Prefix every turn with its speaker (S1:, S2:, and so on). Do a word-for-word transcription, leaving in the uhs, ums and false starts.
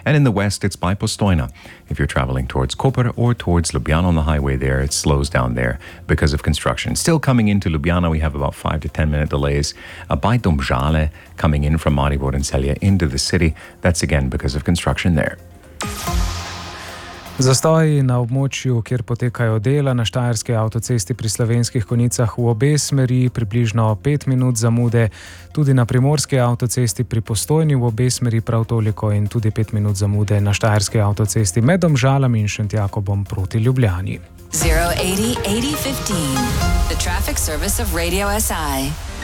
S1: And in the west, it's by Postojna. If you're traveling towards Koper or towards Ljubljana on the highway there, it slows down there because of construction. Still coming into Ljubljana, we have about five to ten minute delays. Uh, by Domžale, coming in from Maribor and Celje into the city, that's again because of construction there.
S2: Zastoji na območju, kjer potekajo dela na Štajerski avtocesti pri Slovenskih Konjicah v obe smeri, približno pet minut zamude, tudi na Primorski avtocesti pri Postojni v obe smeri prav toliko in tudi pet minut zamude na Štajerski avtocesti med Domžalami in Šentjakobom proti Ljubljani.
S3: zero eighty eighty fifteen. The traffic service of Radio S I.